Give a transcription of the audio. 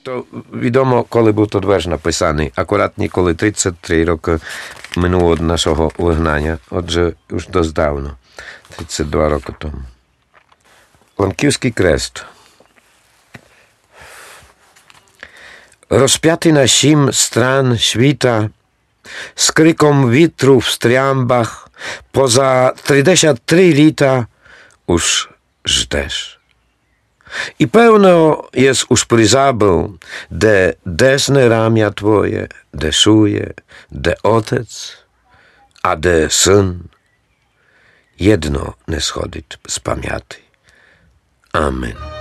To відомо, коли був той вірш написаний. Акуратні, коли 33 роки минуло від нашого вигнання. Отже, już dość dawno. 32 роки тому. Ланківський крест. Rozpiaty na 7 stran świta, z kryką witru w strjambach, poza 33 lita już żdesz. I pełno jest już przyzabył, de desne ramia twoje, de szuje, de otec, a de syn. Jedno nie schodzi z pamięci. Amen.